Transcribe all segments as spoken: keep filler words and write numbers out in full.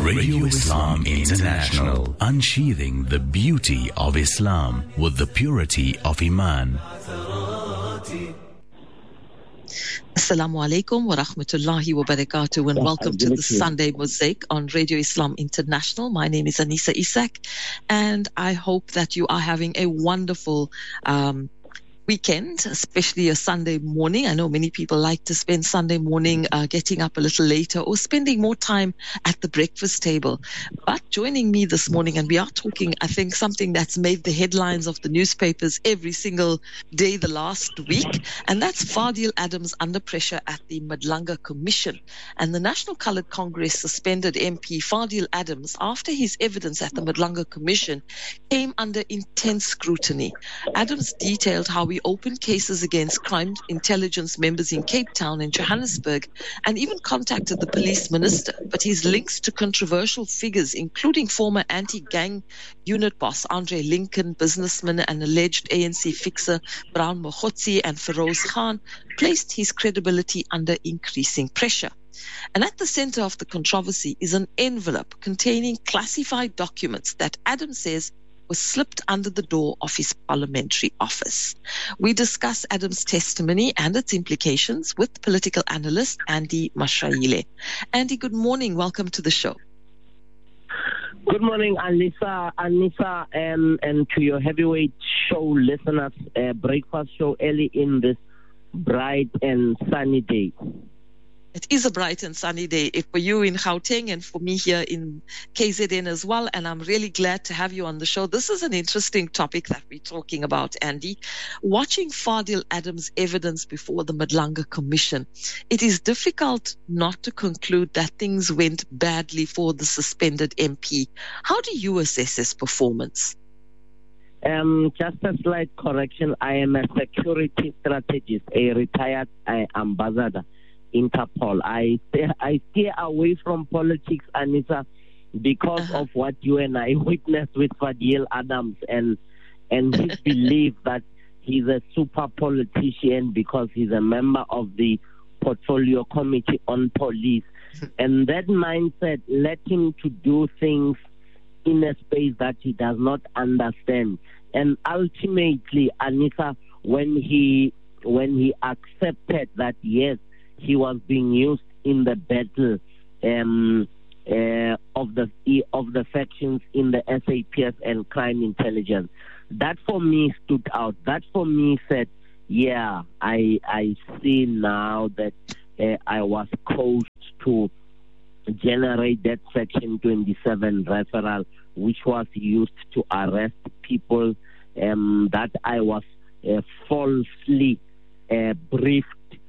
Radio Islam International, unsheathing the beauty of Islam with the purity of Iman. Assalamu alaikum wa rahmatullahi wa barakatuh, and welcome to the Sunday Mosaic on Radio Islam International. My name is Anisa Isak, and I hope that you are having a wonderful um, weekend, especially a Sunday morning. I know many people like to spend Sunday morning uh, getting up a little later or spending more time at the breakfast table. But joining me this morning, and we are talking, I think, something that's made the headlines of the newspapers every single day the last week, and that's Fadil Adams under pressure at the Madlanga Commission. And the National Coloured Congress suspended M P Fadil Adams after his evidence at the Madlanga Commission came under intense scrutiny. Adams detailed how we opened cases against crime intelligence members in Cape Town and Johannesburg, and even contacted the police minister. But his links to controversial figures, including former anti-gang unit boss Andre Lincoln, businessman and alleged A N C fixer Brown Mokhotsi and Feroz Khan, placed his credibility under increasing pressure. And at the center of the controversy is an envelope containing classified documents that Adams says was slipped under the door of his parliamentary office. We discuss Adams' testimony and its implications with political analyst Andy Mashaile. Andy, good morning. Welcome to the show. Good morning, Anissa, Anissa, and, and to your heavyweight show listeners, uh, breakfast show early in this bright and sunny day. It is a bright and sunny day for you in Gauteng and for me here in K Z N as well. And I'm really glad to have you on the show. This is an interesting topic that we're talking about, Andy. Watching Fadil Adams' evidence before the Madlanga Commission, it is difficult not to conclude that things went badly for the suspended M P. How do you assess his performance? Um, just a slight correction. I am a security strategist, a retired uh, ambassador. Interpol. I I stay away from politics, Anissa, because uh-huh. of what you and I witnessed with Fadil Adams and and his belief that he's a super politician because he's a member of the Portfolio Committee on Police. And that mindset led him to do things in a space that he does not understand. And ultimately, Anissa, when he when he accepted that, yes, he was being used in the battle um, uh, of the of the factions in the S A P S and crime intelligence. That for me stood out. That for me said, yeah, I I see now that uh, I was coached to generate that Section twenty-seven referral, which was used to arrest people, um, that I was uh, falsely uh, briefed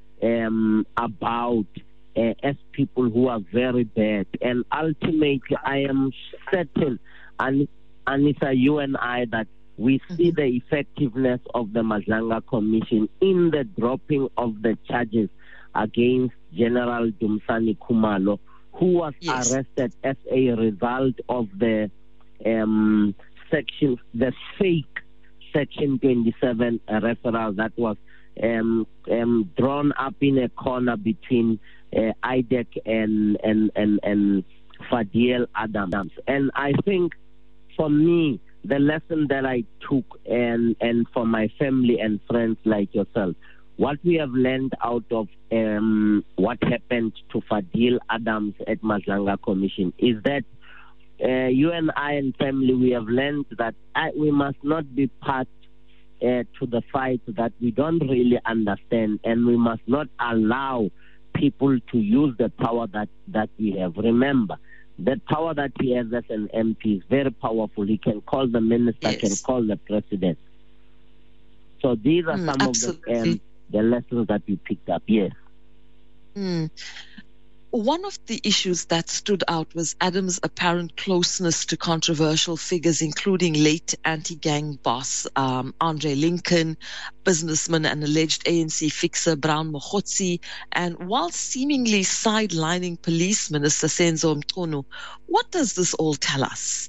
Um, about uh, as people who are very bad. And ultimately, I am certain, and Anissa, you and I, that we see mm-hmm. the effectiveness of the Madlanga Commission in the dropping of the charges against General Dumsani Khumalo, who was yes. arrested as a result of the um, section, the fake Section twenty-seven referral that was Um, um, drawn up in a corner between uh, I D E C and, and, and, and Fadil Adams. And I think for me, the lesson that I took, and, and for my family and friends like yourself, what we have learned out of um, what happened to Fadil Adams at Madlanga Commission is that uh, you and I and family, we have learned that I, we must not be part Uh, to the fight that we don't really understand, and we must not allow people to use the power that, that we have. Remember, the power that he has as an M P is very powerful. He can call the minister, yes. can call the president. So these are mm, some absolutely. of the, um, the lessons that we picked up, yes. Mm. One of the issues that stood out was Adams' apparent closeness to controversial figures, including late anti-gang boss um, Andre Lincoln, businessman and alleged A N C fixer Brown Mokhotsi, and while seemingly sidelining police minister Senzo Mchunu. What does this all tell us?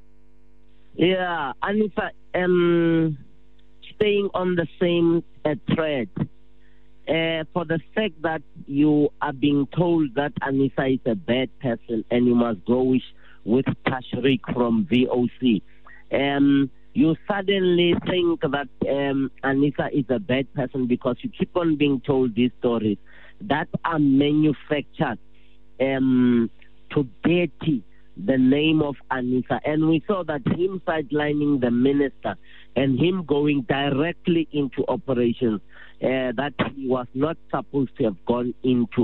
Yeah, Anissa, um, staying on the same uh, thread, uh, for the fact that you are being told that Anissa is a bad person and you must go with, with Tashriq from V O C, um, you suddenly think that um, Anissa is a bad person because you keep on being told these stories that are manufactured um, to dirty the name of Anissa. And we saw that him sidelining the minister and him going directly into operations uh, that he was not supposed to have gone into.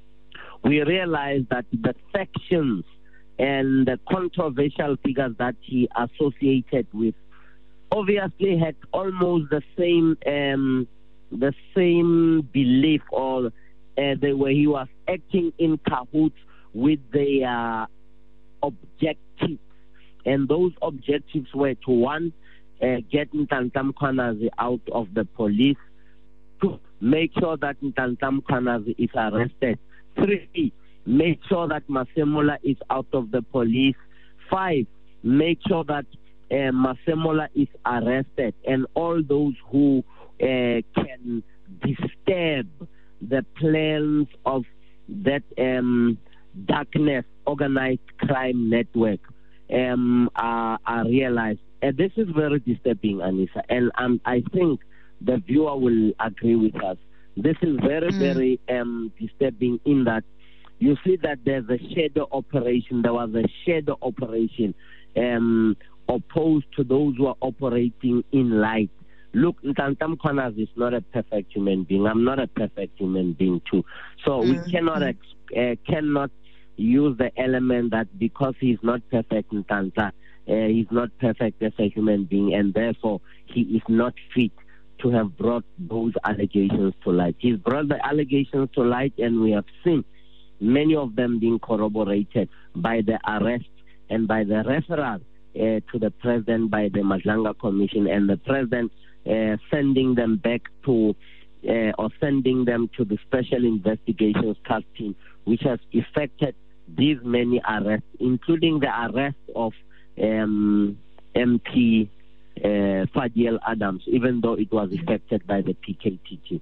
We realized that the sections and the controversial figures that he associated with obviously had almost the same um, the same belief, or uh, the way he was acting in cahoots with their uh, objectives. And those objectives were to, one, uh, get Ntantam Khwanazi out of the police; two, make sure that Ntantam Khwanazi is arrested; three, make sure that Masemola is out of the police; five, make sure that uh, Masemola is arrested, and all those who uh, can disturb the plans of that um, darkness organized crime network um, are, are realized. And this is very disturbing, Anissa, and um, I think the viewer will agree with us. This is very, mm. very um, disturbing in that you see that there's a shadow operation. There was a shadow operation um, opposed to those who are operating in light. Look, Ntantam Khwanazi is not a perfect human being. I'm not a perfect human being too. So mm. we cannot uh, cannot use the element that because he's not perfect, Ntanta, uh, he's not perfect as a human being, and therefore he is not fit to have brought those allegations to light. He's brought the allegations to light, and we have seen many of them being corroborated by the arrest and by the referral uh, to the president by the Madlanga Commission, and the president uh, sending them back to uh, or sending them to the Special Investigations Task Team, which has effected these many arrests, including the arrest of um, M P uh, Fadiel Adams, even though it was effected by the P K T T.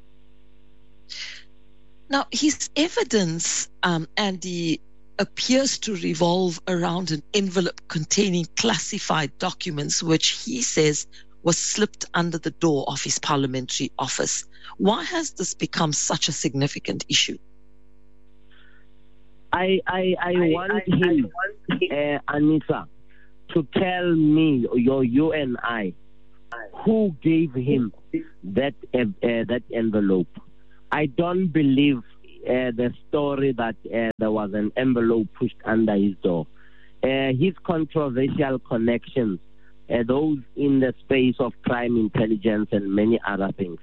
Now, his evidence, um, Andy, appears to revolve around an envelope containing classified documents, which he says was slipped under the door of his parliamentary office. Why has this become such a significant issue? I I, I, I want I, him, I want him. Uh, Anissa, to tell me, or you and I, who gave him that uh, uh, that envelope. I don't believe uh, the story that uh, there was an envelope pushed under his door. Uh, his controversial connections, uh, those in the space of crime intelligence and many other things,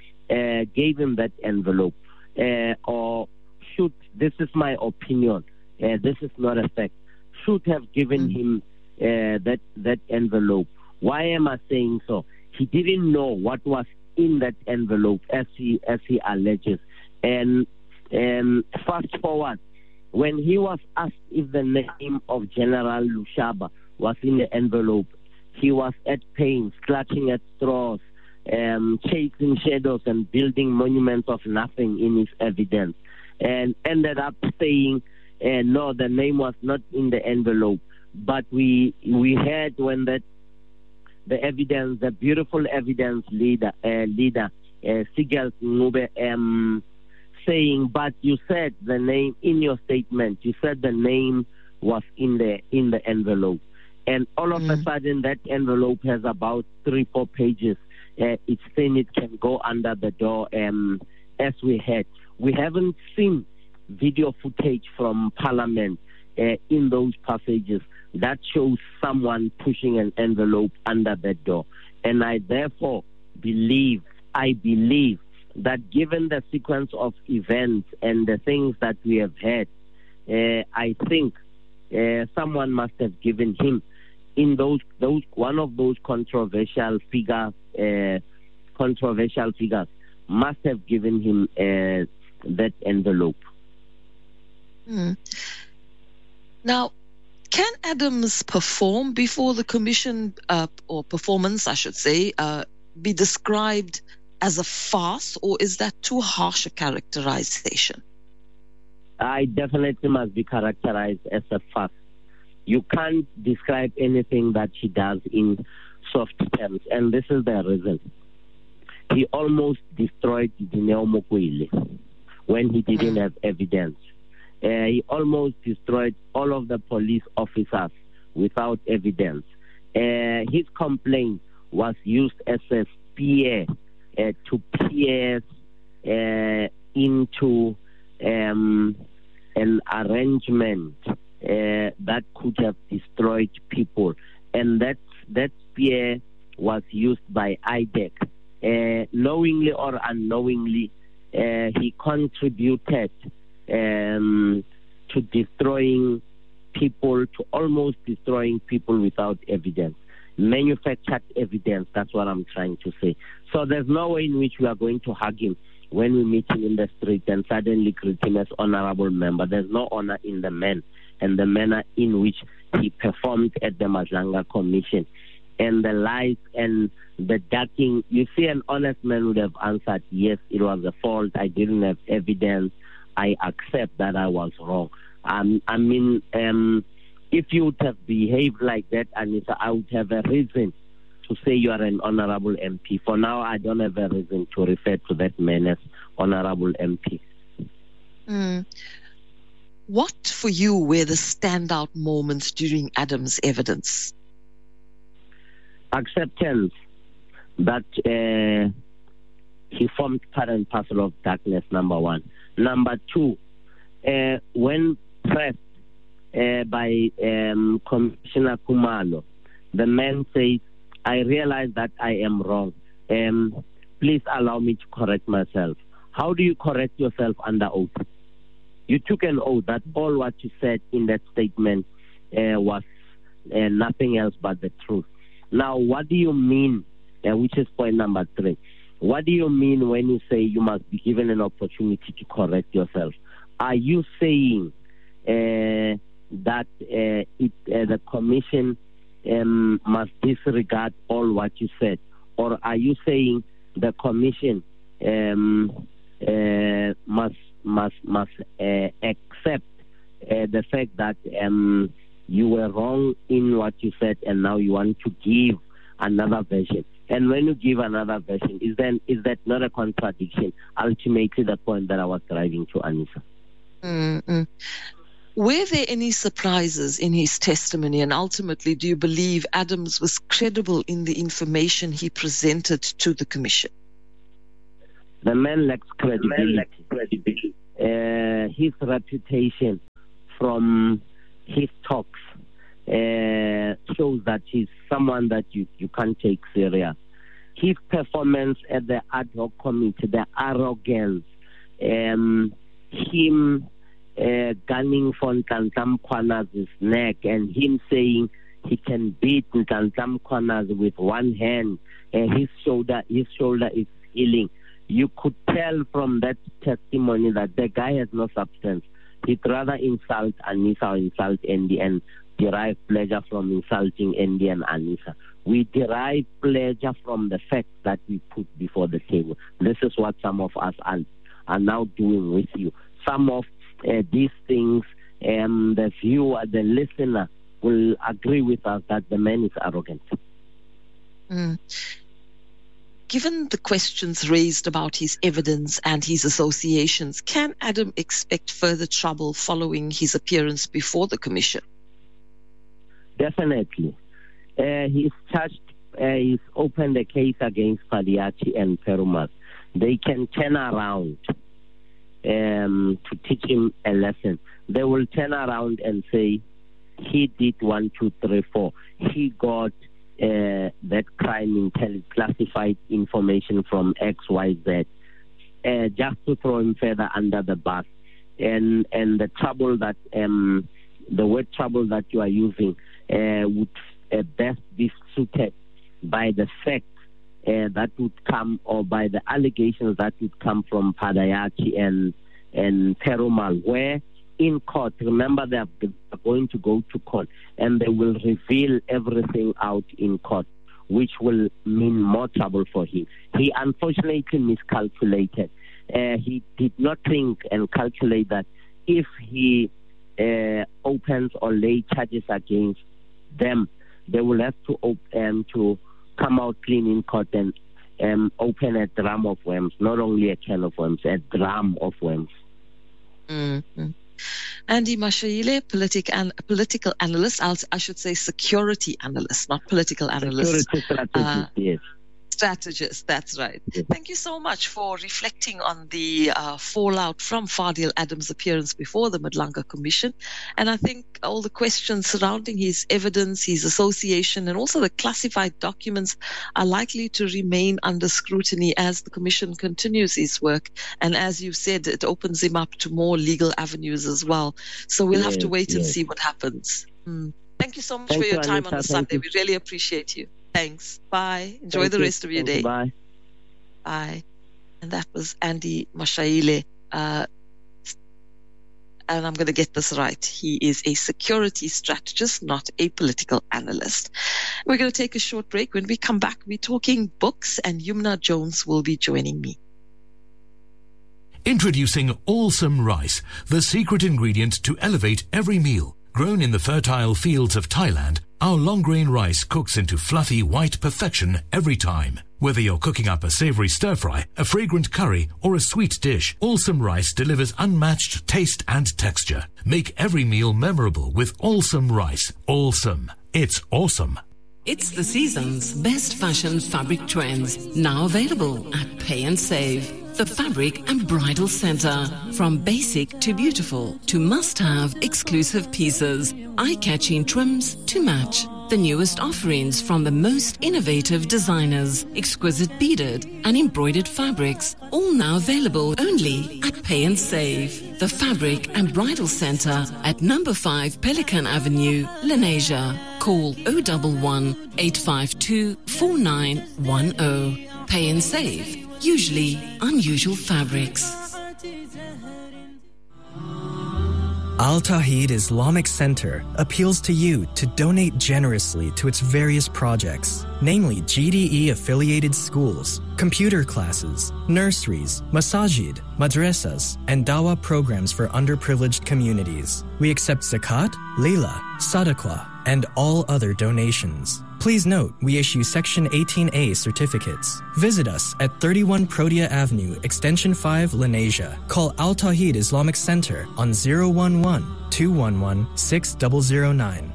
uh, gave him that envelope. Uh, or should, this is my opinion, uh, this is not a fact, should have given him uh, that, that envelope. Why am I saying so? He didn't know what was in that envelope, as he as he alleges. And um, fast forward, when he was asked if the name of General Lushaba was in the envelope, he was at pains, clutching at straws, um, chasing shadows and building monuments of nothing in his evidence, and ended up saying, uh, no, the name was not in the envelope. But we we heard when that the evidence, the beautiful evidence leader, uh, leader, uh, Sigel Ngube, um, saying, but you said the name in your statement. You said the name was in the in the envelope, and all of mm. a sudden that envelope has about three, four pages. Uh, it's saying it can go under the door. Um, as we had, we haven't seen video footage from Parliament uh, in those passages that shows someone pushing an envelope under that door. And I therefore believe, I believe that given the sequence of events and the things that we have had, uh, I think uh, someone must have given him in those, those one of those controversial figures, uh, controversial figures must have given him uh, that envelope. Mm. Now, can Adams perform before the commission, uh, or performance, I should say, uh, be described as a farce, or is that too harsh a characterization? I definitely must be characterized as a farce. You can't describe anything that she does in soft terms, and this is the reason. He almost destroyed Dineo Mokwele when he didn't have evidence. Uh, he almost destroyed all of the police officers without evidence. Uh, his complaint was used as a spear uh, to pierce uh, into um, an arrangement uh, that could have destroyed people. And that, that spear was used by I D E C. Uh, knowingly or unknowingly, uh, he contributed um, to destroying people, to almost destroying people without evidence. Manufactured evidence, that's what I'm trying to say. So there's no way in which we are going to hug him when we meet him in the street and suddenly greet him as honorable member. There's no honor in the man and the manner in which he performed at the Madlanga Commission. And the lies and the ducking, you see, an honest man would have answered, yes, it was a fault, I didn't have evidence, I accept that I was wrong. Um, I mean, um, if you would have behaved like that, Anissa, I would have a reason to say you are an honorable M P. For now, I don't have a reason to refer to that man as honorable M P. Mm. What for you were the standout moments during Adam's evidence? Acceptance that uh, he formed part and parcel of darkness, number one. Number two, uh, when pressed uh, by um, Commissioner Khumalo, the man says, I realize that I am wrong. Um, please allow me to correct myself. How do you correct yourself under oath? You took an oath that all what you said in that statement uh, was uh, nothing else but the truth. Now, what do you mean, uh, which is point number three, what do you mean when you say you must be given an opportunity to correct yourself? Are you saying uh, that uh, it, uh, the commission um, must disregard all what you said? Or are you saying the commission um, uh, must must must uh, accept uh, the fact that um, you were wrong in what you said, and now you want to give another version? And when you give another version, is then is that not a contradiction? Ultimately, the point that I was driving to, Anissa. Mm-hmm. Were there any surprises in his testimony, and ultimately, do you believe Adams was credible in the information he presented to the commission? The man lacks credibility. Man lacks credibility. Uh, his reputation from his talks uh, shows that he's someone that you, you can't take serious. His performance at the ad hoc committee, the arrogance, um, him uh, gunning for Nhlanhla Mkhwana's neck, and him saying he can beat Nhlanhla Mkhwana with one hand, and his shoulder, his shoulder is healing. You could tell from that testimony that the guy has no substance. He'd rather insult Anissa or insult Andy and derive pleasure from insulting Andy and Anissa. We derive pleasure from the facts that we put before the table. This is what some of us are, are now doing with you. Some of uh, these things, um, the viewer, the listener will agree with us that the man is arrogant. Mm. Given the questions raised about his evidence and his associations, can Adam expect further trouble following his appearance before the commission? Definitely. Uh, he's charged, uh, he's opened a case against Palliachi and Perumal. They can turn around um, to teach him a lesson. They will turn around and say, he did one, two, three, four. He got Uh, that crime intel- classified information from X Y Z, uh, just to throw him further under the bus. And and the trouble that, um, the word trouble that you are using uh, would uh, best be suited by the fact uh, that would come, or by the allegations that would come from Palliachi and, and Perumal, where in court, remember they are going to go to court and they will reveal everything out in court. which will mean more trouble for him. He unfortunately miscalculated. Uh, he did not think and calculate that if he uh, opens or lay charges against them, they will have to op- um, to come out clean in court and um, open a drum of worms, not only a can of worms, a drum of worms. Mm-hmm. Andy Mashaile, politic an- political analyst, I'll, I should say security analyst, not political analyst. Security strategist, uh, yes. Strategist, that's right. Yes. Thank you so much for reflecting on the uh, fallout from Fadil Adams' appearance before the Madlanga Commission. And I think all the questions surrounding his evidence, his association, and also the classified documents are likely to remain under scrutiny as the Commission continues its work. And as you said, it opens him up to more legal avenues as well. So we'll yes, have to wait yes. and see what happens. Mm. Thank you so much Thank for your you, time Anita. on the Sunday. We really appreciate you. Thanks. Bye. Enjoy Thank the rest you. of your Thank day. Bye. Bye. And that was Andy Mashaile. Uh, and I'm going to get this right. He is a security strategist, not a political analyst. We're going to take a short break. When we come back, we're talking books, and Yumna Jones will be joining me. Introducing Awesome Rice, the secret ingredient to elevate every meal. Grown in the fertile fields of Thailand, our long-grain rice cooks into fluffy white perfection every time. Whether you're cooking up a savory stir-fry, a fragrant curry, or a sweet dish, Awesome Rice delivers unmatched taste and texture. Make every meal memorable with Awesome Rice. Awesome. It's awesome. It's the season's best fashion fabric trends, now available at Pay and Save. The Fabric and Bridal Center. From basic to beautiful to must-have exclusive pieces, eye-catching trims to match. The newest offerings from the most innovative designers, exquisite beaded and embroidered fabrics, all now available only at Pay and Save. The Fabric and Bridal Center at number five Pelican Avenue, Lenasia. Call oh one one, eight five two, four nine one oh. Pay and Save. Usually unusual fabrics. Al Tawheed Islamic Center appeals to you to donate generously to its various projects, namely G D E-affiliated schools, computer classes, nurseries, masajid, madrasas, and dawah programs for underprivileged communities. We accept zakat, lila, sadaqah, and all other donations. Please note, we issue Section eighteen A certificates. Visit us at thirty-one Protea Avenue, Extension five, Lenasia. Call Al Tawheed Islamic Center on zero one one, two one one, six zero zero nine.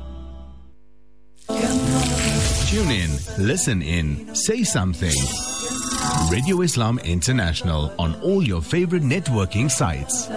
Tune in, listen in, say something. Radio Islam International on all your favorite networking sites.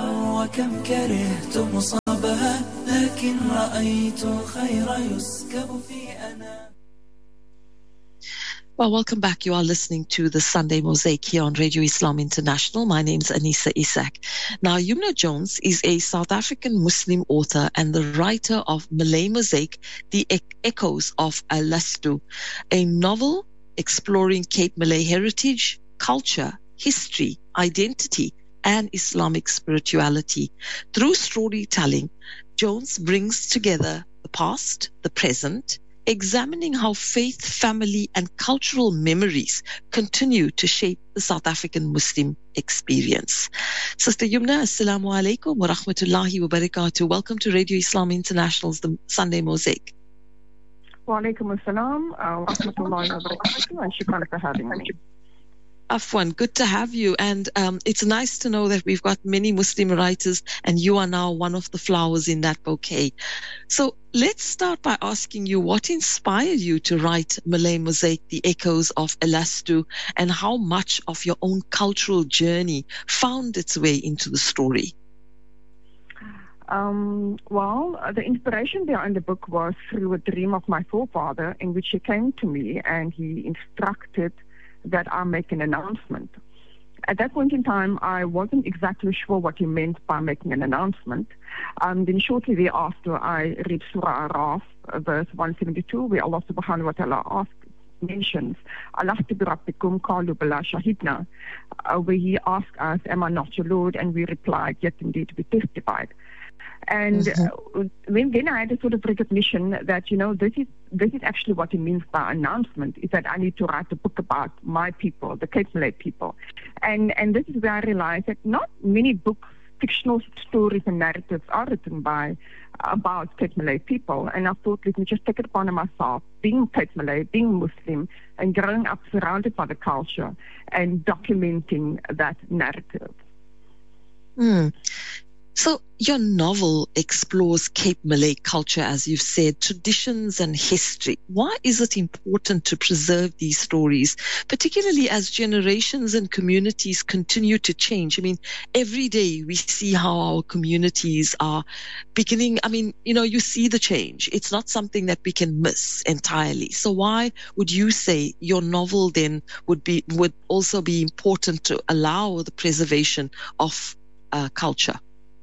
Well, welcome back. You are listening to the Sunday Mosaic here on Radio Islam International. My name is Anisa Isak. Now, Yumna Jones is a South African Muslim author and the writer of Malay Mosaic, The e- Echoes of Alastu, a novel exploring Cape Malay heritage, culture, history, identity, and Islamic spirituality. Through storytelling, Jones brings together the past, the present, examining how faith, family, and cultural memories continue to shape the South African Muslim experience. Sister Yumna, Assalamu alaikum wa rahmatullahi wa barakatuh. Welcome to Radio Islam International's The Sunday Mosaic. Wa alaikum assalam wa rahmatullahi wa barakatuh, and shukran for having me. Afwan, good to have you. And um, it's nice to know that we've got many Muslim writers and you are now one of the flowers in that bouquet. So let's start by asking you what inspired you to write Malay Mosaic, The Echoes of Alastu, and how much of your own cultural journey found its way into the story? Um, well, the inspiration behind the book was through a dream of my forefather in which he came to me and he instructed that I make an announcement. At that point in time, I wasn't exactly sure what he meant by making an announcement. Um, then shortly thereafter, I read Surah Araf, verse one seventy-two, where Allah subhanahu wa ta'ala asks, mentions, Alastu bi rabbikum qalu bala shahidna, uh, where he asked us, am I not your Lord? And we replied, yes, indeed, we testified. And Mm-hmm. uh, when, then I had a sort of recognition that, you know, this is this is actually what it means by announcement, is that I need to write a book about my people, the Cape Malay people. And and this is where I realized that not many books, fictional stories and narratives are written by about Cape Malay people. And I thought, let me just take it upon myself, being Cape Malay, being Muslim, and growing up surrounded by the culture and documenting that narrative. Mm. So your novel explores Cape Malay culture, as you've said, traditions and history. Why is it important to preserve these stories, particularly as generations and communities continue to change? I mean, every day we see how our communities are beginning. I mean, you know, you see the change. It's not something that we can miss entirely. So why would you say your novel then would be would also be important to allow the preservation of uh, culture?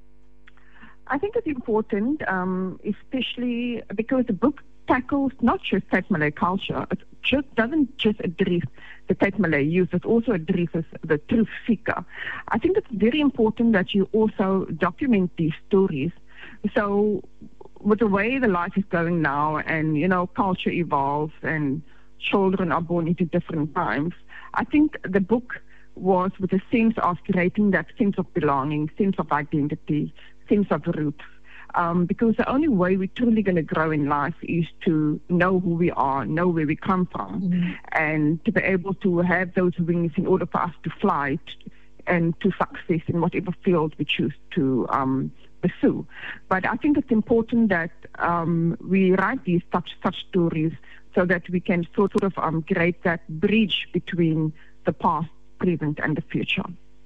I think it's important, um, especially because the book tackles not just Cape Malay culture. It just doesn't just address the Cape Malay youth. It also addresses the truth seeker. I think it's very important that you also document these stories. So with the way the life is going now, and, you know, culture evolves and children are born into different times, I think the book was with a sense of creating that sense of belonging, sense of identity, sense of roots. Um, because the only way we're truly going to grow in life is to know who we are, know where we come from, mm-hmm. and to be able to have those wings in order for us to fly t- and to success in whatever field we choose to um, pursue. But I think it's important that um, we write these such, such stories so that we can sort of um, create that bridge between the past, present, and the future.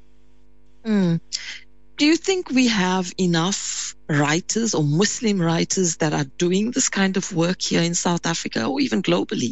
Mm. Do you think we have enough writers or Muslim writers that are doing this kind of work here in South Africa or even globally?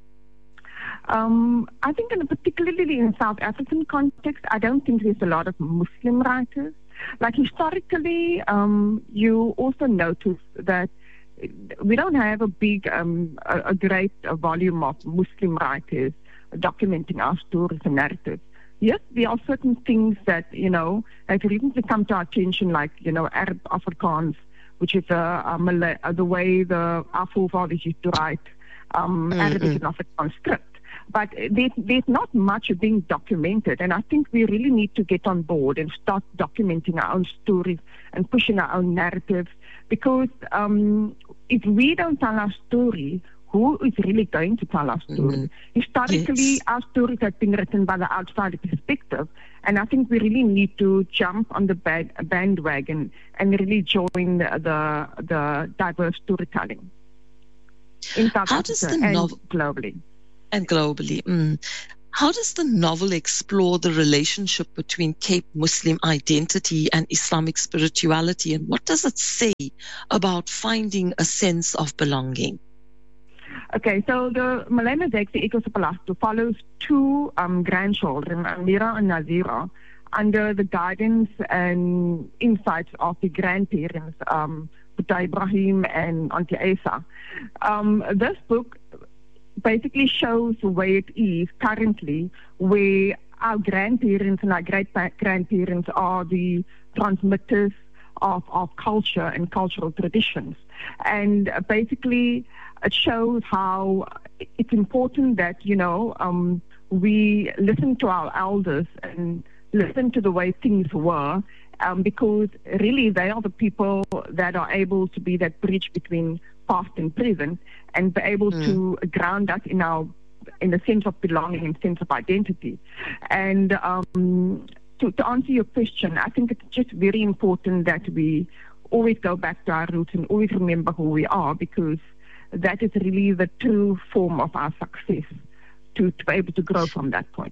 Um, I think in particularly in South African context, I don't think there's a lot of Muslim writers. Like historically, um, you also notice that we don't have a big, um, a, a great a volume of Muslim writers documenting our stories and narratives. Yes, there are certain things that, you know, have recently come to our attention, like, you know, Arab Afrikaans, which is uh, uh, Malay, uh, the way the our forefathers used to write um, mm-hmm. Arabic and Afrikaans script. But there's, there's not much being documented, and I think we really need to get on board and start documenting our own stories and pushing our own narratives, because um, if we don't tell our story, who is really going to tell our story? Mm-hmm. Historically, yes. Our stories have been written by the outside perspective, and I think we really need to jump on the band, bandwagon and really join the, the, the diverse storytelling in South How Africa does the and novel, globally. And globally. Mm. How does the novel explore the relationship between Cape Muslim identity and Islamic spirituality, and what does it say about finding a sense of belonging? Okay, so the Malay Mosaic, the Echoes of Alastu, follows two um, grandchildren, Amira and Nazira, under the guidance and insights of the grandparents, um, Buta Ibrahim and Auntie Asa. Um, this book basically shows where it is currently, where our grandparents and our great-grandparents are the transmitters of, of culture and cultural traditions. And uh, basically, it shows how it's important that, you know, um, we listen to our elders and listen to the way things were, um, because really they are the people that are able to be that bridge between past and present, and be able mm. to ground us in our in the sense of belonging and sense of identity. And um, to, to answer your question, I think it's just very important that we always go back to our roots and always remember who we are, because that is really the true form of our success, to, to be able to grow from that point.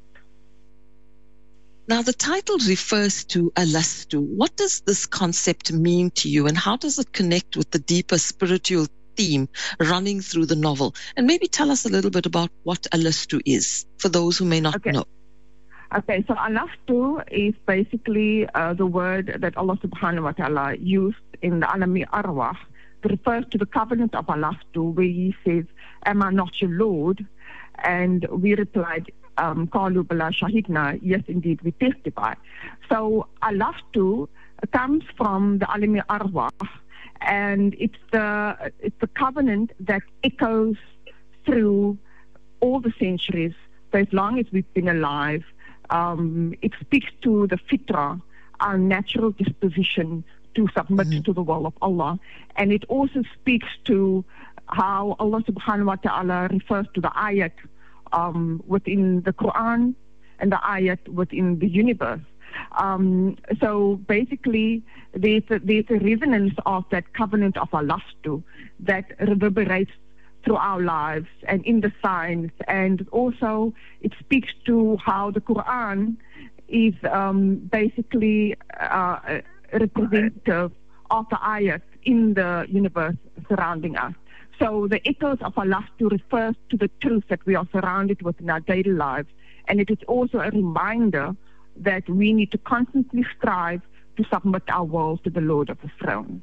Now, the title refers to Alastu. What does this concept mean to you, and how does it connect with the deeper spiritual theme running through the novel? And maybe tell us a little bit about what Alastu is, for those who may not okay. know. Okay, so Alastu is basically uh, the word that Allah subhanahu wa ta'ala used in the Alami Arwah. It refers to the covenant of Alastu, where he says, "Am I not your Lord?" And we replied, um, Qalu bala shahidna, yes, indeed, we testify. So Alastu comes from the Alimi Arwah, and it's the it's the covenant that echoes through all the centuries. So as long as we've been alive, um, it speaks to the fitra, our natural disposition to submit mm-hmm. to the will of Allah, and it also speaks to how Allah subhanahu wa ta'ala refers to the ayat um, within the Quran and the ayat within the universe. Um, so basically, there's a, there's a resonance of that covenant of Alastu that reverberates through our lives and in the signs, and also it speaks to how the Quran is um, basically uh, representative of the ayat in the universe surrounding us. So the echoes of Alastu refers to the truth that we are surrounded with in our daily lives, and it is also a reminder that we need to constantly strive to submit our will to the Lord of the throne.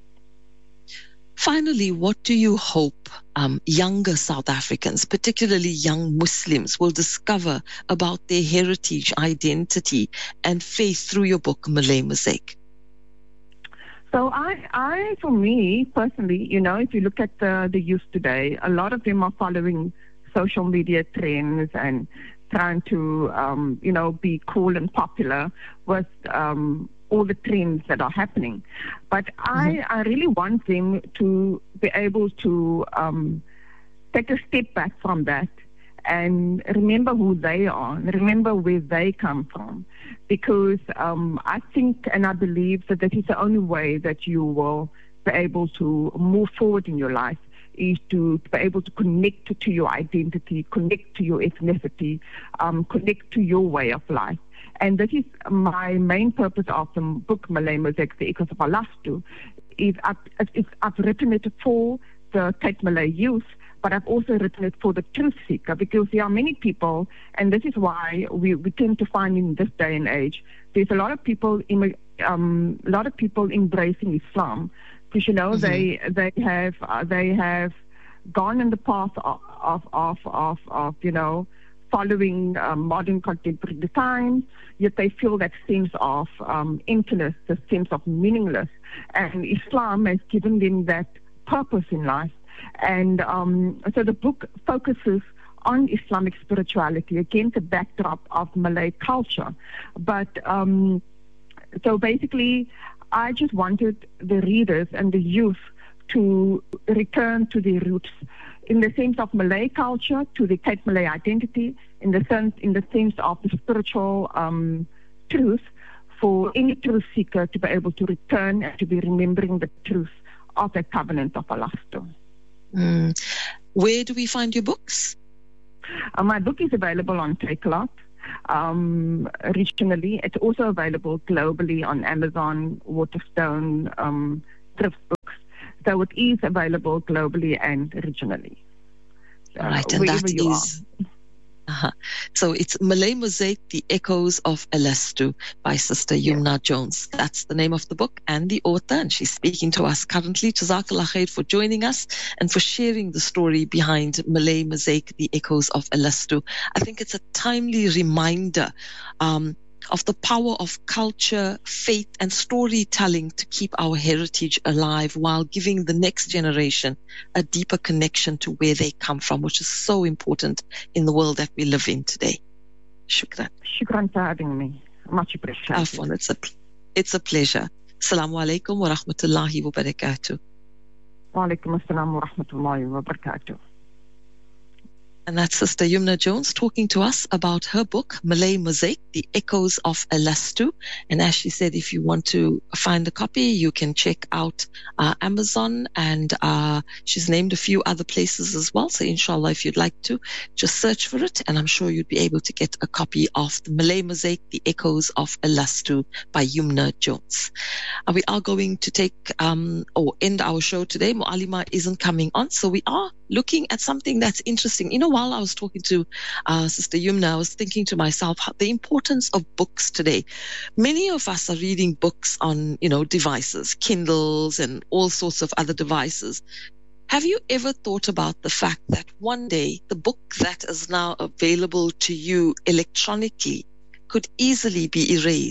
Finally, what do you hope um, younger South Africans, particularly young Muslims, will discover about their heritage, identity, and faith through your book, Malay Mosaic? So I, I, for me personally, you know, if you look at the, the youth today, a lot of them are following social media trends and trying to, um, you know, be cool and popular with um, all the trends that are happening. But mm-hmm. I, I really want them to be able to um, take a step back from that and remember who they are and remember where they come from. Because um, I think and I believe that that is the only way that you will be able to move forward in your life, is to, to be able to connect to your identity, connect to your ethnicity, um, connect to your way of life. And that is my main purpose of the book, Malay Mosaic, The Echoes of Alastu, is I've, is I've written it for the Cape Malay youth, but I've also written it for the truth seeker, because there are many people, and this is why we, we tend to find in this day and age, there's a lot of people, in, um, a lot of people embracing Islam, because you know mm-hmm. they they have uh, they have gone in the path of of of of, of you know following um, modern contemporary times, yet they feel that sense of um, emptiness, the sense of meaningless, and Islam has given them that purpose in life. And um, so the book focuses on Islamic spirituality against the backdrop of Malay culture. But um, so basically, I just wanted the readers and the youth to return to their roots in the sense of Malay culture, to the Cape Malay identity, in the sense in the sense of the spiritual um, truth, for any truth seeker to be able to return and to be remembering the truth of the covenant of Alastu. Mm. Where do we find your books? Uh, my book is available on Takealot, um, regionally. It's also available globally on Amazon, Waterstone, um, Thrift Books. So it is available globally and regionally. All right, uh, and that is... Uh-huh. So it's Malay Mosaic, The Echoes of Alastu by Sister Yumna yes. Jones. That's the name of the book and the author, and she's speaking to us currently. Jazakallah khair for joining us and for sharing the story behind Malay Mosaic, The Echoes of Alastu. I think it's a timely reminder um, of the power of culture, faith, and storytelling to keep our heritage alive while giving the next generation a deeper connection to where they come from, which is so important in the world that we live in today. Shukran. Shukran for having me. Much appreciated. Afwan, it's a, it's a pleasure. Assalamu alaikum wa rahmatullahi wa barakatuh. Wa alaikum assalam wa rahmatullahi wa barakatuh. And that's Sister Yumna Jones talking to us about her book, Malay Mosaic, The Echoes of Alastu. And as she said, if you want to find a copy, you can check out uh, Amazon, and uh, she's named a few other places as well. So inshallah, if you'd like to, just search for it, and I'm sure you'd be able to get a copy of the Malay Mosaic, The Echoes of Alastu by Yumna Jones. Uh, we are going to take um, or end our show today. Mu'alima isn't coming on, so we are looking at something that's interesting. You know, while I was talking to uh, Sister Yumna, I was thinking to myself how, the importance of books today. Many of us are reading books on, you know, devices, Kindles and all sorts of other devices. Have you ever thought about the fact that one day the book that is now available to you electronically could easily be erased?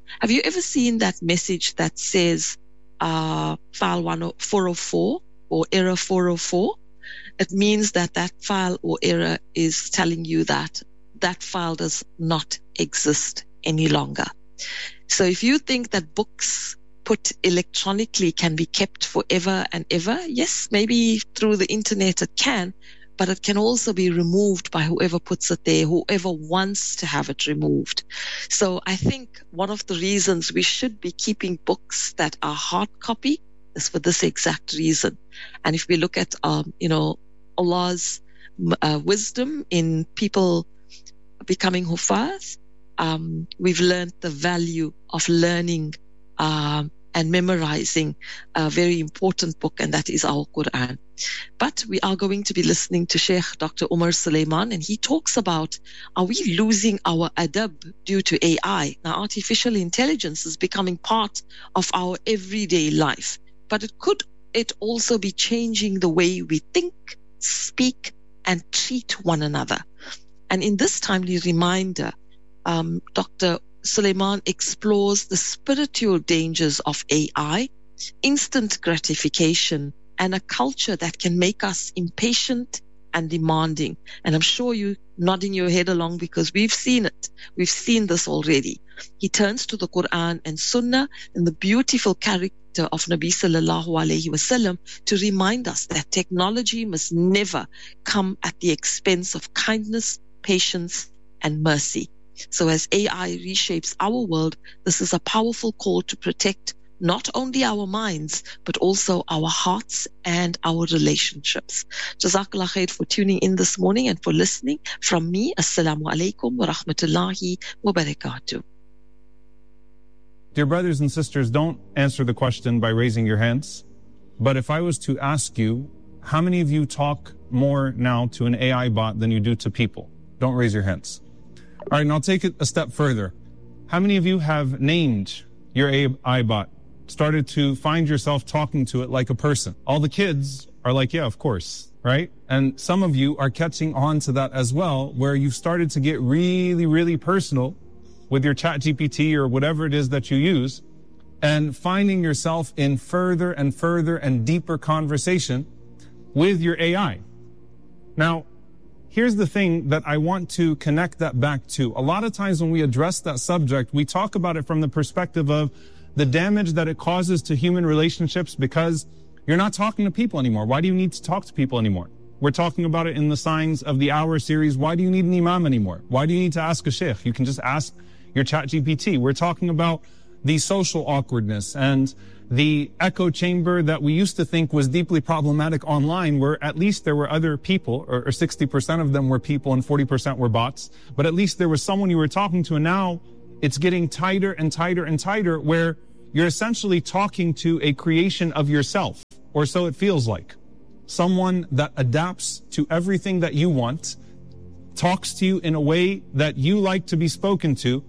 Have you ever seen that message that says uh, file four oh four or error four oh four? It means that that file or error is telling you that that file does not exist any longer. So if you think that books put electronically can be kept forever and ever, yes, maybe through the internet it can, but it can also be removed by whoever puts it there, whoever wants to have it removed. So I think one of the reasons we should be keeping books that are hard copy is for this exact reason. And if we look at, um, you know, Allah's uh, wisdom in people becoming Hufaz, um, we've learned the value of learning um, and memorizing a very important book, and that is our Quran. But we are going to be listening to Sheikh Doctor Omar Suleiman, and he talks about, are we losing our adab due to A I? Now, artificial intelligence is becoming part of our everyday life, but it could it also be changing the way we think, speak, and treat one another. And in this timely reminder, um, Doctor Suleiman explores the spiritual dangers of A I, instant gratification, and a culture that can make us impatient and demanding. And I'm sure you nodding your head along because we've seen it. We've seen this already. He turns to the Quran and Sunnah and the beautiful character of Nabi sallallahu alayhi wasallam to remind us that technology must never come at the expense of kindness, patience, and mercy. So as A I reshapes our world, this is a powerful call to protect not only our minds, but also our hearts and our relationships. Jazakallah khair for tuning in this morning and for listening. From me, Assalamu alaikum wa rahmatullahi wa barakatuh. Dear brothers and sisters, don't answer the question by raising your hands. But if I was to ask you, how many of you talk more now to an A I bot than you do to people? Don't raise your hands. All right, and I'll take it a step further. How many of you have named your A I bot? Started to find yourself talking to it like a person? All the kids are like, yeah, of course, right? And some of you are catching on to that as well, where you've started to get really, really personal with your Chat G P T or whatever it is that you use, and finding yourself in further and further and deeper conversation with your A I. Now, here's the thing that I want to connect that back to. A lot of times when we address that subject, we talk about it from the perspective of the damage that it causes to human relationships because you're not talking to people anymore. Why do you need to talk to people anymore? We're talking about it in the Signs of the Hour series. Why do you need an imam anymore? Why do you need to ask a sheikh? You can just ask your Chat G P T. We're talking about the social awkwardness and the echo chamber that we used to think was deeply problematic online, where at least there were other people, or, or sixty percent of them were people and forty percent were bots, but at least there was someone you were talking to, and now it's getting tighter and tighter and tighter, where you're essentially talking to a creation of yourself, or so it feels like. Someone that adapts to everything that you want, talks to you in a way that you like to be spoken to,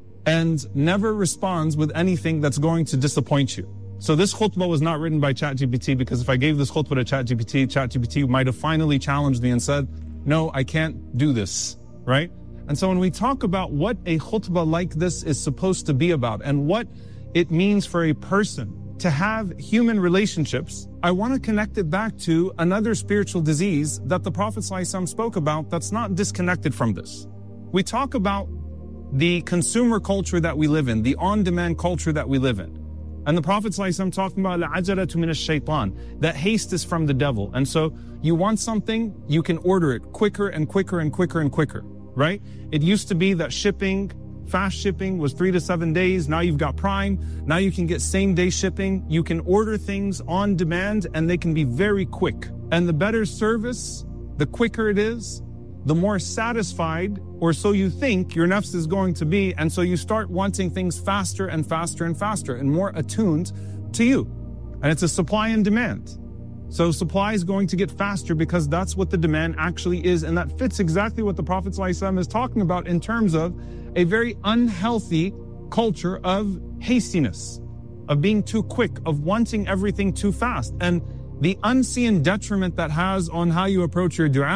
and never responds with anything that's going to disappoint you. So this khutbah was not written by ChatGPT, because if I gave this khutbah to ChatGPT, ChatGPT might have finally challenged me and said, no, I can't do this, right? And so when we talk about what a khutbah like this is supposed to be about and what it means for a person to have human relationships, I want to connect it back to another spiritual disease that the Prophet ﷺ spoke about that's not disconnected from this. We talk about the consumer culture that we live in, the on-demand culture that we live in. And the Prophet ﷺ talking about al-ajalatu min ash-shaytan, that haste is from the devil. And so you want something, you can order it quicker and quicker and quicker and quicker, right? It used to be that shipping, fast shipping was three to seven days. Now you've got Prime. Now you can get same day shipping. You can order things on demand and they can be very quick. And the better service, the quicker it is, the more satisfied, or so you think, your nafs is going to be. And so you start wanting things faster and faster and faster and more attuned to you. And it's a supply and demand. So supply is going to get faster because that's what the demand actually is. And that fits exactly what the Prophet ﷺ is talking about in terms of a very unhealthy culture of hastiness, of being too quick, of wanting everything too fast. And the unseen detriment that has on how you approach your dua,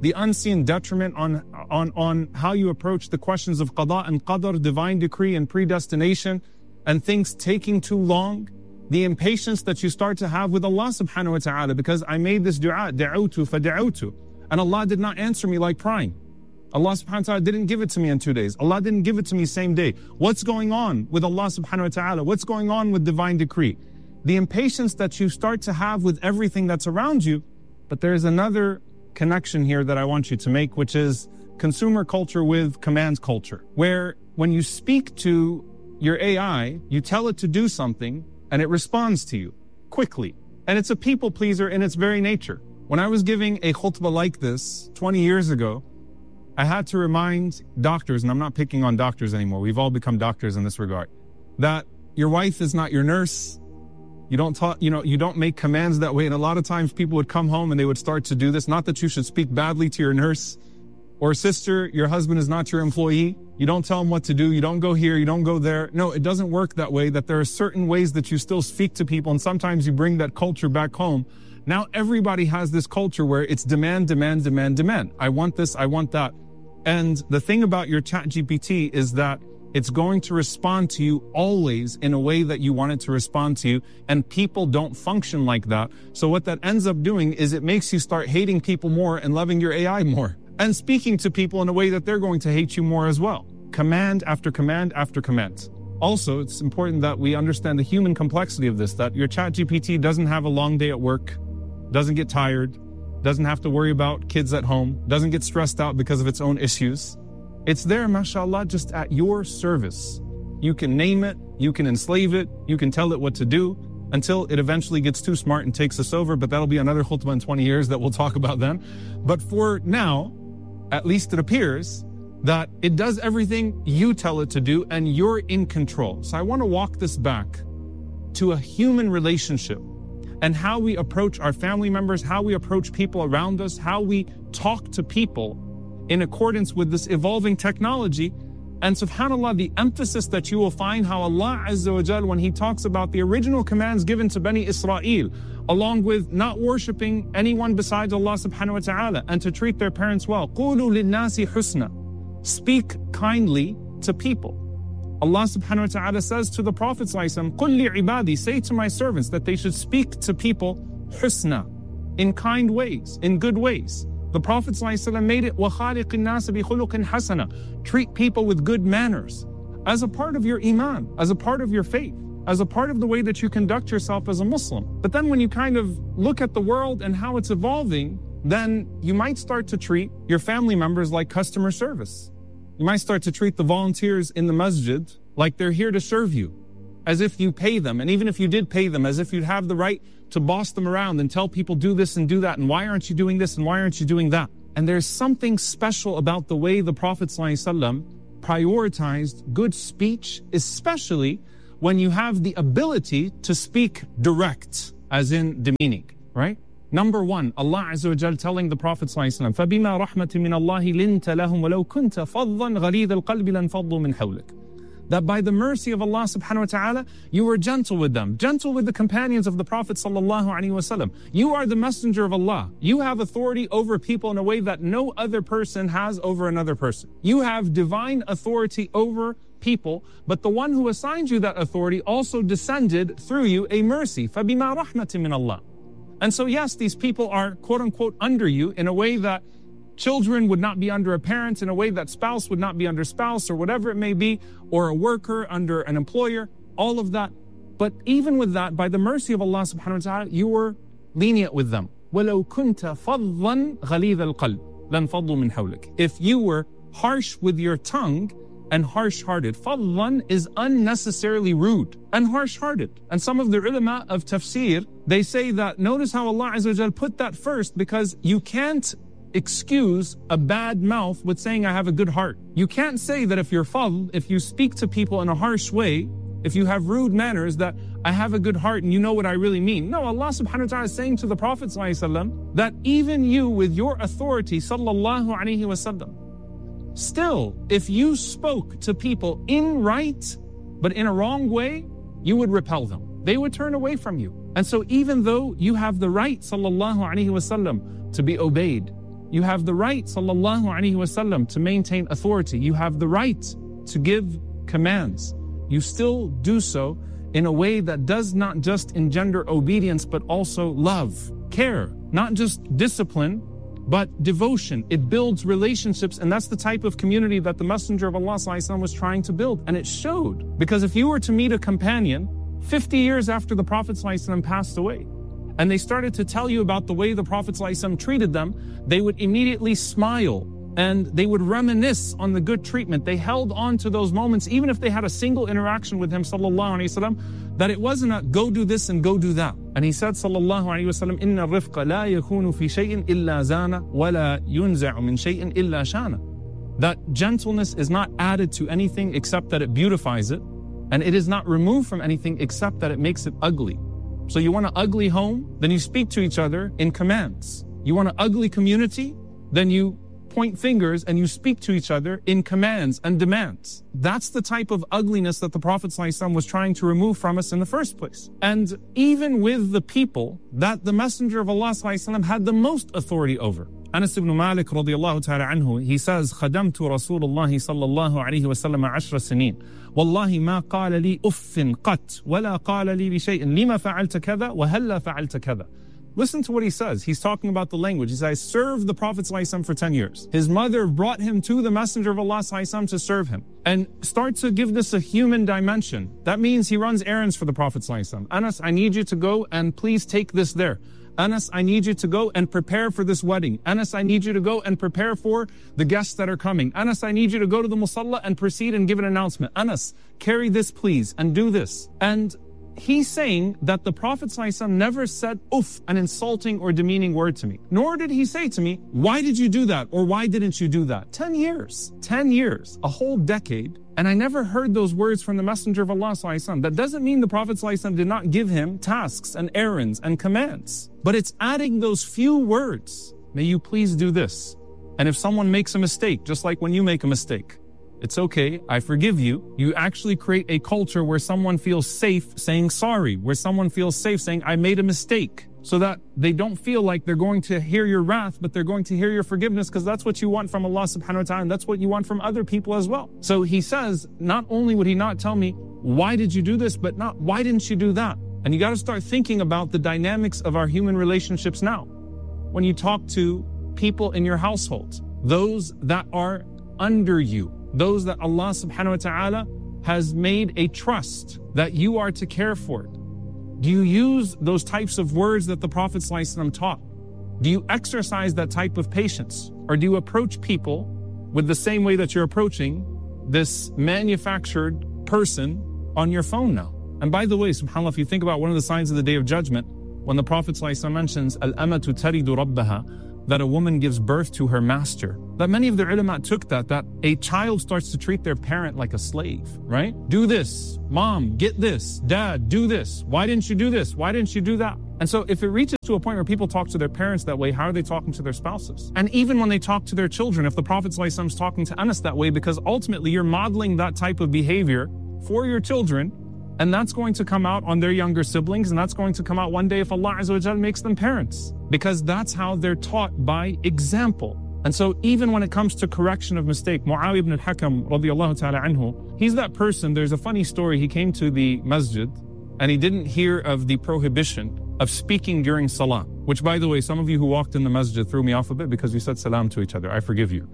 the unseen detriment on, on, on how you approach the questions of qada and qadr, divine decree and predestination, and things taking too long, the impatience that you start to have with Allah subhanahu wa ta'ala, because I made this dua, da'utu fada'utu, and Allah did not answer me like prime. Allah subhanahu wa ta'ala didn't give it to me in two days. Allah didn't give it to me same day. What's going on with Allah subhanahu wa ta'ala? What's going on with divine decree? The impatience that you start to have with everything that's around you. But there's another connection here that I want you to make, which is consumer culture with command culture, where when you speak to your A I, you tell it to do something and it responds to you quickly. And it's a people pleaser in its very nature. When I was giving a khutbah like this twenty years ago, I had to remind doctors, and I'm not picking on doctors anymore, we've all become doctors in this regard, that your wife is not your nurse. You don't talk, you know, you don't make commands that way. And a lot of times people would come home and they would start to do this. Not that you should speak badly to your nurse or sister. Your husband is not your employee. You don't tell him what to do. You don't go here. You don't go there. No, it doesn't work that way. That there are certain ways that you still speak to people. And sometimes you bring that culture back home. Now everybody has this culture where it's demand, demand, demand, demand. I want this. I want that. And the thing about your ChatGPT is that it's going to respond to you always in a way that you want it to respond to you. And people don't function like that. So what that ends up doing is it makes you start hating people more and loving your A I more. And speaking to people in a way that they're going to hate you more as well. Command after command after command. Also, it's important that we understand the human complexity of this, that your ChatGPT doesn't have a long day at work, doesn't get tired, doesn't have to worry about kids at home, doesn't get stressed out because of its own issues. It's there, mashallah, just at your service. You can name it, you can enslave it, you can tell it what to do until it eventually gets too smart and takes us over. But that'll be another khutbah in twenty years that we'll talk about then. But for now, at least it appears that it does everything you tell it to do and you're in control. So I want to walk this back to a human relationship and how we approach our family members, how we approach people around us, how we talk to people in accordance with this evolving technology. And subhanAllah, the emphasis that you will find how Allah Azza wa Jal, when He talks about the original commands given to Bani Israel, along with not worshipping anyone besides Allah subhanahu wa ta'ala, and to treat their parents well. قُولُوا لِلنَّاسِ حُسْنًا. Speak kindly to people. Allah subhanahu wa ta'ala says to the Prophet sallallahu alaihi wasallam, قُلْ لِعِبَادِي, say to my servants that they should speak to people husna, in kind ways, in good ways. The Prophet ﷺ made it, وَخَالِقِ النَّاسِ بِخُلُقٍ حَسَنًا. Treat people with good manners as a part of your iman, as a part of your faith, as a part of the way that you conduct yourself as a Muslim. But then when you kind of look at the world and how it's evolving, then you might start to treat your family members like customer service. You might start to treat the volunteers in the masjid like they're here to serve you, as if you pay them. And even if you did pay them, as if you'd have the right to boss them around and tell people do this and do that, and why aren't you doing this and why aren't you doing that? And there's something special about the way the Prophet ﷺ prioritized good speech, especially when you have the ability to speak direct, as in demeaning, right? Number one, Allah Azza wa Jal telling the Prophet ﷺ, فَبِمَا رَحْمَةٍ مِّنَ اللَّهِ لِنْتَ لَهُمْ وَلَوْ كُنْتَ فَضًّا غَلِيظَ الْقَلْبِ لَانْفَضُّوا مِنْ حَوْلِكَ. That by the mercy of Allah subhanahu wa ta'ala, you were gentle with them, gentle with the companions of the Prophet sallallahu alaihi wasallam. You are the messenger of Allah. You have authority over people in a way that no other person has over another person. You have divine authority over people, but the one who assigned you that authority also descended through you a mercy. فَبِمَا رَحْمَةٍ مِّنَ اللَّهِ. And so yes, these people are quote unquote under you in a way that children would not be under a parent, in a way that spouse would not be under spouse, or whatever it may be, or a worker under an employer, all of that. But even with that, by the mercy of Allah subhanahu wa ta'ala, you were lenient with them. وَلَوْ كُنْتَ فَضًّا غَلِيظَ الْقَلْبِ لَانْفَضُّوا مِنْ حَوْلِكَ. If you were harsh with your tongue and harsh-hearted, فَضًّا is unnecessarily rude and harsh-hearted. And some of the ulama of tafsir, they say that, notice how Allah Azza wa Jal put that first, because you can't excuse a bad mouth with saying I have a good heart. You can't say that if you're fadl, if you speak to people in a harsh way, if you have rude manners, that I have a good heart and you know what I really mean. No, Allah subhanahu wa ta'ala is saying to the Prophet ﷺ that even you with your authority sallallahu alayhi wasallam, still, if you spoke to people in right, but in a wrong way, you would repel them. They would turn away from you. And so even though you have the right sallallahu alayhi wasallam to be obeyed, You have the right, sallallahu alaihi wasallam, to maintain authority. You have the right to give commands. You still do so in a way that does not just engender obedience, but also love, care, not just discipline, but devotion. It builds relationships, and that's the type of community that the Messenger of Allah ﷺ was trying to build, and it showed. Because if you were to meet a companion fifty years after the Prophet ﷺ passed away, and they started to tell you about the way the Prophet ﷺ treated them, they would immediately smile and they would reminisce on the good treatment. They held on to those moments, even if they had a single interaction with him, sallallahu alaihi wasallam, that it wasn't a go do this and go do that. And he said, sallallahu alaihi wasallam, "Inna rifqa la yakunu fi shay'in illa zana, wa la yunza'u min shay'in illa shana." That gentleness is not added to anything except that it beautifies it, and it is not removed from anything except that it makes it ugly. So you want an ugly home, then you speak to each other in commands. You want an ugly community, then you point fingers and you speak to each other in commands and demands. That's the type of ugliness that the Prophet ﷺ was trying to remove from us in the first place. And even with the people that the Messenger of Allah ﷺ had the most authority over. Anas ibn Malik radiyallahu ta'ala anhu, he says, خدمت رسول الله صلى الله عليه وسلم عشر سنين والله ما قال لي أف قط ولا قال لي بشيء لما فعلت كذا وهلا فعلت كذا. Listen to what he says. He's talking about the language. He says, I served the Prophet ﷺ for ten years. His mother brought him to the Messenger of Allah ﷺ to serve him. And start to give this a human dimension. That means he runs errands for the Prophet ﷺ. Anas, I need you to go and please take this there. Anas, I need you to go and prepare for this wedding. Anas, I need you to go and prepare for the guests that are coming. Anas, I need you to go to the musalla and proceed and give an announcement. Anas, carry this please and do this. And he's saying that the Prophet ﷺ never said, oof, an insulting or demeaning word to me. Nor did he say to me, why did you do that? Or why didn't you do that? Ten years, ten years, a whole decade. And I never heard those words from the Messenger of Allah ﷺ. That doesn't mean the Prophet ﷺ did not give him tasks and errands and commands. But it's adding those few words. May you please do this. And if someone makes a mistake, just like when you make a mistake, it's okay, I forgive you. You actually create a culture where someone feels safe saying sorry, where someone feels safe saying, I made a mistake, so that they don't feel like they're going to hear your wrath, but they're going to hear your forgiveness, because that's what you want from Allah subhanahu wa ta'ala, and that's what you want from other people as well. So he says, not only would he not tell me, why did you do this, but not, why didn't you do that? And you got to start thinking about the dynamics of our human relationships now. When you talk to people in your household, those that are under you, those that Allah subhanahu wa ta'ala has made a trust that you are to care for. Do you use those types of words that the Prophet ﷺ taught? Do you exercise that type of patience? Or do you approach people with the same way that you're approaching this manufactured person on your phone now? And by the way, subhanAllah, if you think about one of the signs of the Day of Judgment, when the Prophet ﷺ mentions, Al-amatu taridu rabbaha, that a woman gives birth to her master, that many of the ulama took that, that a child starts to treat their parent like a slave, right? Do this, mom, get this, dad, do this. Why didn't you do this? Why didn't you do that? And so if it reaches to a point where people talk to their parents that way, how are they talking to their spouses? And even when they talk to their children, if the Prophet ﷺ is talking to Anas that way, because ultimately you're modeling that type of behavior for your children, and that's going to come out on their younger siblings, and that's going to come out one day if Allah Azza wa Jal makes them parents. Because that's how they're taught, by example. And so even when it comes to correction of mistake, Muawiyah ibn al-Hakam radiyallahu ta'ala anhu, he's that person. There's a funny story. He came to the masjid and he didn't hear of the prohibition of speaking during salah, which, by the way, some of you who walked in the masjid threw me off a bit because you said salam to each other. I forgive you.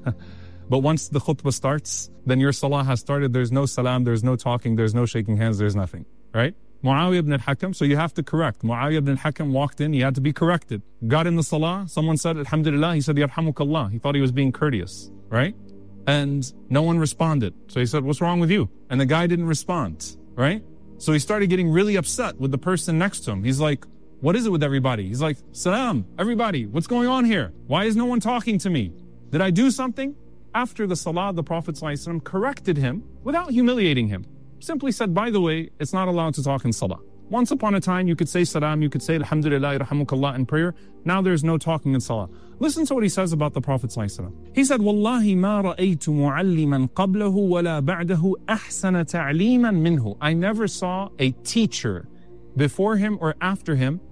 But once the khutbah starts, then your salah has started. There's no salam, there's no talking, there's no shaking hands, there's nothing, right? Muawiyah ibn al-Hakam, so you have to correct. Muawiyah ibn al-Hakam walked in, he had to be corrected. Got in the salah, someone said, Alhamdulillah, he said, Yarhamukallah. He thought he was being courteous, right? And no one responded. So he said, what's wrong with you? And the guy didn't respond, right? So he started getting really upset with the person next to him. He's like, what is it with everybody? He's like, salam, everybody, what's going on here? Why is no one talking to me? Did I do something? After the salah, the Prophet ﷺ corrected him without humiliating him. Simply said, by the way, it's not allowed to talk in salah. Once upon a time, you could say salam, you could say alhamdulillah, yarhamukallah in prayer. Now there's no talking in salah. Listen to what he says about the Prophet ﷺ. He said, Wallahi ma ra'aytu mu'alliman qablahu wa la ba'dahu ahsana ta'liman minhu. I never saw a teacher before him or after him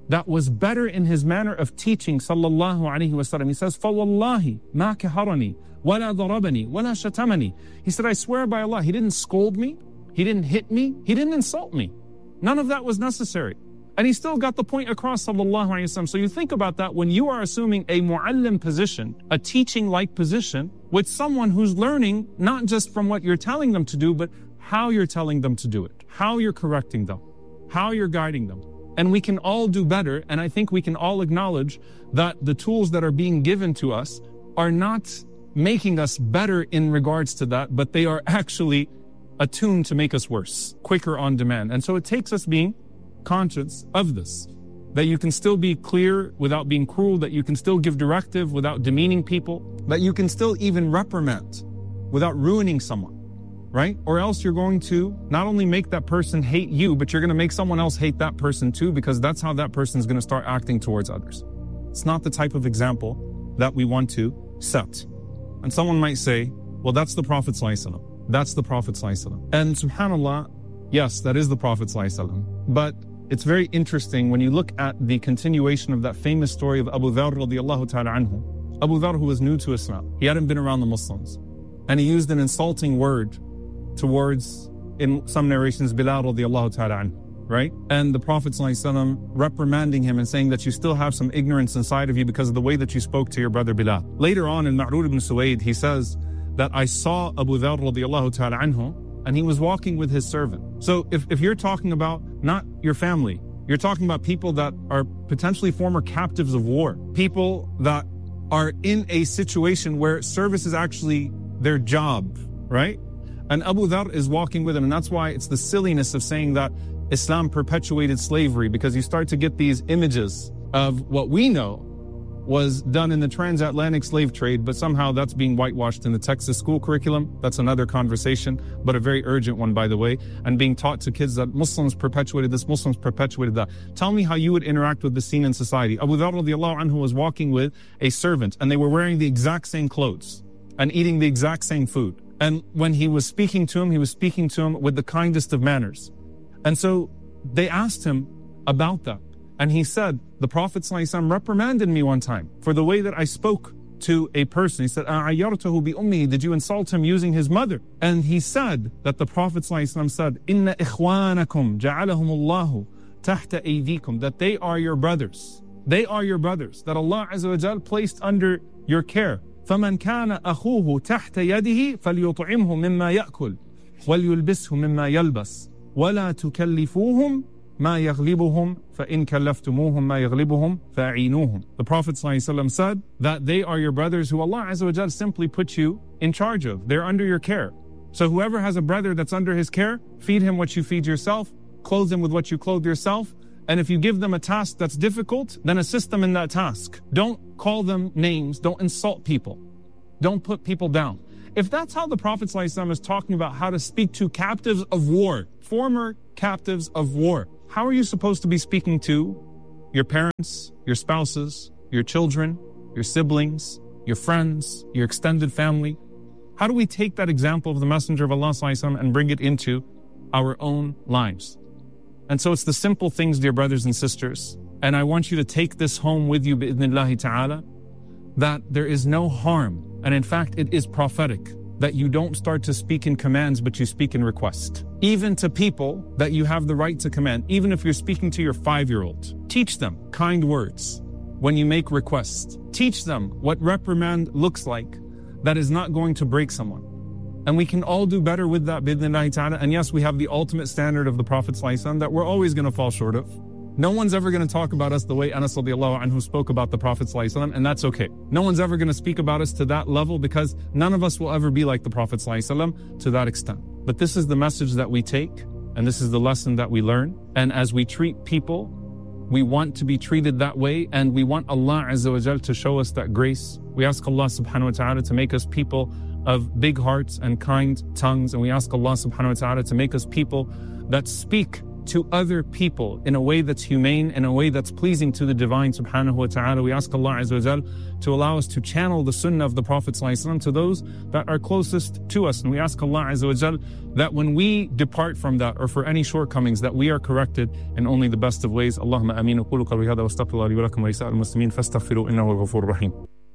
that was better in his manner of teaching, sallallahu alayhi wa sallam. He says, فَوَاللَّهِ مَا كَهَرَنِي وَلَا ضَرَبَنِي وَلَا شَتَمَنِي. He said, I swear by Allah, he didn't scold me, he didn't hit me, he didn't insult me. None of that was necessary. And he still got the point across, sallallahu alayhi wa sallam. So you think about that when you are assuming a mu'allim position, a teaching-like position, with someone who's learning not just from what you're telling them to do, but how you're telling them to do it, how you're correcting them, how you're guiding them. And we can all do better, and I think we can all acknowledge that the tools that are being given to us are not making us better in regards to that, but they are actually attuned to make us worse, quicker on demand. And so it takes us being conscious of this, that you can still be clear without being cruel, that you can still give directive without demeaning people, that you can still even reprimand without ruining someone. Right? Or else you're going to not only make that person hate you, but you're going to make someone else hate that person too, because that's how that person is going to start acting towards others. It's not the type of example that we want to set. And someone might say, well, that's the Prophet ﷺ. That's the Prophet ﷺ. And subhanAllah, yes, that is the Prophet ﷺ. But it's very interesting when you look at the continuation of that famous story of Abu Dharr radiallahu ta'ala anhu. Abu Dharr, who was new to Islam. He hadn't been around the Muslims. And he used an insulting word towards, in some narrations, Bilal radiallahu ta'ala anhu, right? And the Prophet ﷺ reprimanding him and saying that you still have some ignorance inside of you because of the way that you spoke to your brother Bilal. Later on in Ma'rur ibn Suwaid, he says that I saw Abu Dharr radiallahu ta'ala anhu and he was walking with his servant. So if, if you're talking about not your family, you're talking about people that are potentially former captives of war, people that are in a situation where service is actually their job, right? And Abu Dharr is walking with him, and that's why it's the silliness of saying that Islam perpetuated slavery, because you start to get these images of what we know was done in the transatlantic slave trade, but somehow that's being whitewashed in the Texas school curriculum. That's another conversation, but a very urgent one, by the way, and being taught to kids that Muslims perpetuated this, Muslims perpetuated that. Tell me how you would interact with the scene in society. Abu Dharr radiallahu anhu was walking with a servant, and they were wearing the exact same clothes and eating the exact same food. And when he was speaking to him, he was speaking to him with the kindest of manners. And so they asked him about that. And he said, the Prophet ﷺ reprimanded me one time for the way that I spoke to a person. He said, أَعَيَّرْتَهُ بِأُمِّهِ, did you insult him using his mother? And he said that the Prophet ﷺ said, إِنَّ إِخْوَانَكُمْ جَعَلَهُمُ اللَّهُ تَحْتَ أَيْدِيكُمْ, that they are your brothers. They are your brothers, that Allah Azza wa Jal placed under your care. فمن كان أخوه تحت يده فليطعمه مما يأكل وليلبسه مما يلبس ولا تكلفوهم ما يغلبهم فإن كلفتموهم ما يغلبهم فأعينوهم. The Prophet ﷺ said that they are your brothers who Allah Azza wa Jal simply put you in charge of. They're under your care. So whoever has a brother that's under his care, feed him what you feed yourself, clothe him with what you clothe yourself. And if you give them a task that's difficult, then assist them in that task. Don't call them names. Don't insult people. Don't put people down. If that's how the Prophet ﷺ is talking about how to speak to captives of war, former captives of war, how are you supposed to be speaking to your parents, your spouses, your children, your siblings, your friends, your extended family? How do we take that example of the Messenger of Allah ﷺ and bring it into our own lives? And so it's the simple things, dear brothers and sisters. And I want you to take this home with you, bi'idhnillahi ta'ala, that there is no harm. And in fact, it is prophetic that you don't start to speak in commands, but you speak in request. Even to people that you have the right to command, even if you're speaking to your five-year-old, teach them kind words when you make requests. Teach them what reprimand looks like that is not going to break someone. And we can all do better with that, bi'idhnillahi ta'ala. And yes, we have the ultimate standard of the Prophet ﷺ that we're always going to fall short of. No one's ever going to talk about us the way Anas radiallahu anhu spoke about the Prophet ﷺ, and that's okay. No one's ever going to speak about us to that level, because none of us will ever be like the Prophet ﷺ to that extent. But this is the message that we take, and this is the lesson that we learn. And as we treat people, we want to be treated that way, and we want Allah Azza wa Jal to show us that grace. We ask Allah subhanahu wa ta'ala to make us people of big hearts and kind tongues, and we ask Allah subhanahu wa ta'ala to make us people that speak to other people in a way that's humane, in a way that's pleasing to the Divine Subhanahu wa Ta'ala. We ask Allah Azza wa Jal to allow us to channel the sunnah of the Prophet ﷺ to those that are closest to us. And we ask Allah Azza wa Jal that when we depart from that or for any shortcomings, that we are corrected in only the best of ways. Allahumma ameen. Aqulu qawli hadha wa astaghfirullah li wa lakum wa lisa'il muslimin fastaghfiru innahu huwal ghafurur rahim.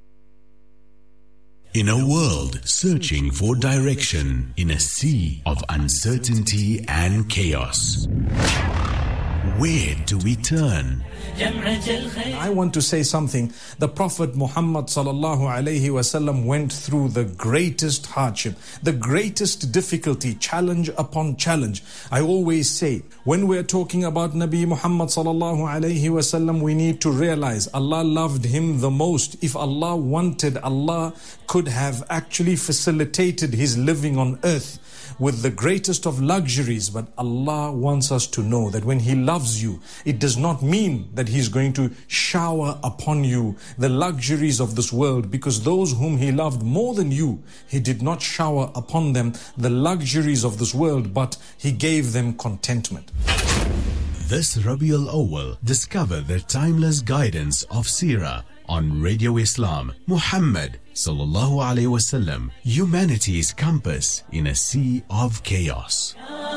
In a world searching for direction, in a sea of uncertainty and chaos, where do we turn? I want to say something. The Prophet Muhammad sallallahu alayhi wasallam went through the greatest hardship, the greatest difficulty, challenge upon challenge. I always say, when we're talking about Nabi Muhammad sallallahu alayhi wasallam, we need to realize Allah loved him the most. If Allah wanted, Allah could have actually facilitated his living on earth with the greatest of luxuries. But Allah wants us to know that when He loves you, it does not mean that He's going to shower upon you the luxuries of this world, because those whom He loved more than you, He did not shower upon them the luxuries of this world, but He gave them contentment. This Rabiul Awwal, discover the timeless guidance of Seerah on Radio Islam. Muhammad sallallahu alaihi wasallam, humanity's compass in a sea of chaos.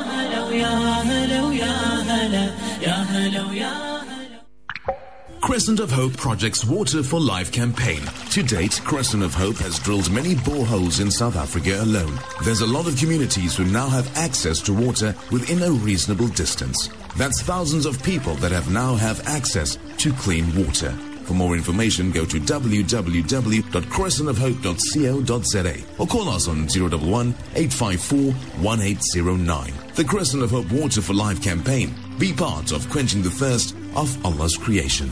Crescent of Hope Project's Water for Life campaign. To date, Crescent of Hope has drilled many boreholes in South Africa alone. There's a lot of communities who now have access to water within a reasonable distance. That's thousands of people that have now have access to clean water. For more information, go to w w w dot crescent of hope dot co dot z a or call us on zero one one, eight five four, one eight zero nine. The Crescent of Hope Water for Life campaign. Be part of quenching the thirst of Allah's creation.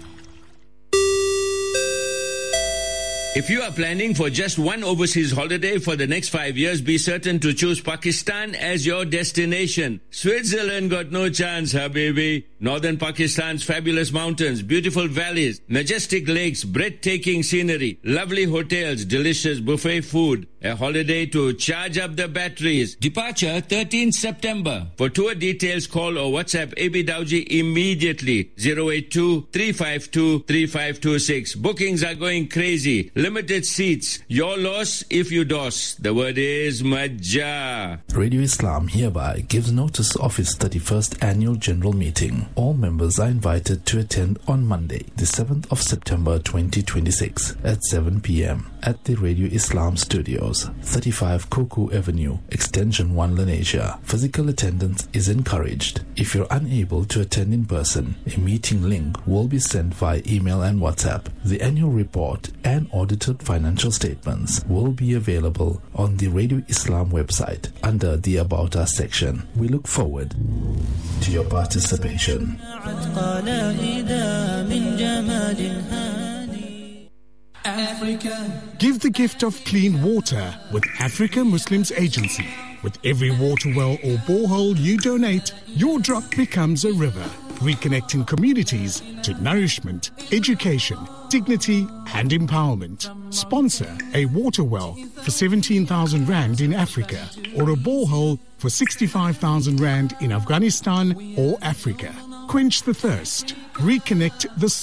If you are planning for just one overseas holiday for the next five years, be certain to choose Pakistan as your destination. Switzerland got no chance, habibi. Northern Pakistan's fabulous mountains, beautiful valleys, majestic lakes, breathtaking scenery, lovely hotels, delicious buffet food. A holiday to charge up the batteries. Departure thirteenth September. For tour details, call or WhatsApp A B Dowji immediately. zero eight two, three five two, three five two six. Bookings are going crazy. Limited seats. Your loss if you dos. The word is Majah. Radio Islam hereby gives notice of its thirty-first annual general meeting. All members are invited to attend on Monday, the seventh of September twenty twenty-six at seven p m at the Radio Islam Studios, thirty-five Koku Avenue, Extension one, Lenasia. Physical attendance is encouraged. If you're unable to attend in person, a meeting link will be sent via email and WhatsApp. The annual report and audited financial statements will be available on the Radio Islam website under the About Us section. We look forward to your participation. Africa. Give the gift of clean water with Africa Muslims Agency. With every water well or borehole you donate, your drop becomes a river, reconnecting communities to nourishment, education, dignity and empowerment. Sponsor a water well for seventeen thousand rand in Africa or a borehole for sixty-five thousand rand in Afghanistan or Africa. Quench the thirst. Reconnect the